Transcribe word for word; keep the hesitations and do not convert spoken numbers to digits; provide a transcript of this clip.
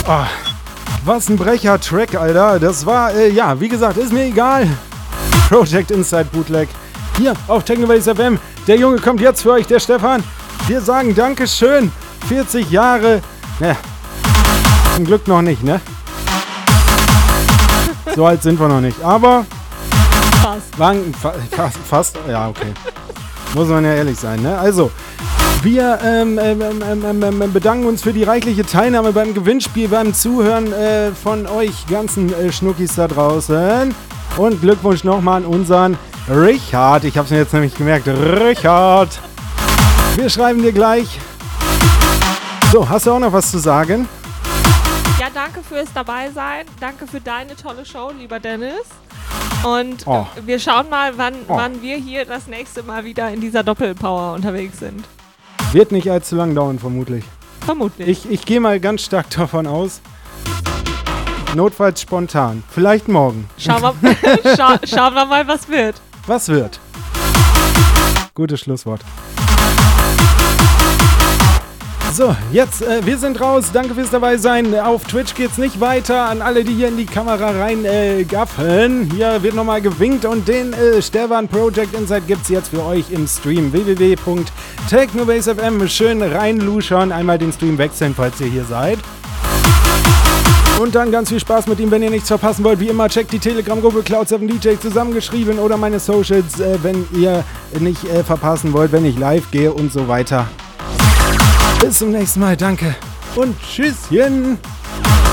Oh, was ein Brecher-Track, Alter. Das war, äh, ja, wie gesagt, ist mir egal. Project Inside Bootleg. Hier auf Technobase F M. Der Junge kommt jetzt für euch, der Stefan. Wir sagen Dankeschön. vierzig Jahre. Ja, zum Glück noch nicht, ne? So alt sind wir noch nicht. Aber... Fast. Waren, fa fast, fast. Ja, okay. Muss man ja ehrlich sein, ne? Also... Wir ähm, ähm, ähm, ähm, bedanken uns für die reichliche Teilnahme beim Gewinnspiel, beim Zuhören äh, von euch ganzen äh, Schnuckis da draußen. Und Glückwunsch nochmal an unseren Richard. Ich habe es mir jetzt nämlich gemerkt. Richard. Wir schreiben dir gleich. So, hast du auch noch was zu sagen? Ja, danke fürs Dabeisein. Danke für deine tolle Show, lieber Dennis. Und oh. äh, wir schauen mal, wann, oh. wann wir hier das nächste Mal wieder in dieser Doppelpower unterwegs sind. Wird nicht allzu lang dauern, vermutlich. Vermutlich. Ich, ich gehe mal ganz stark davon aus. Notfalls spontan. Vielleicht morgen. Schauen wir, scha schauen wir mal, was wird. Was wird? Gutes Schlusswort. So, jetzt, äh, wir sind raus. Danke fürs Dabeisein. Auf Twitch geht's nicht weiter. An alle, die hier in die Kamera rein äh, gaffen. Hier wird nochmal gewinkt und den äh, Stefan Project Inside gibt's jetzt für euch im Stream. w w w punkt technobase punkt f m. Schön reinluschern. Einmal den Stream wechseln, falls ihr hier seid. Und dann ganz viel Spaß mit ihm, wenn ihr nichts verpassen wollt. Wie immer, checkt die Telegram-Gruppe Cloud seven D J zusammengeschrieben oder meine Socials, äh, wenn ihr nicht äh, verpassen wollt, wenn ich live gehe und so weiter. Bis zum nächsten Mal, danke und tschüsschen.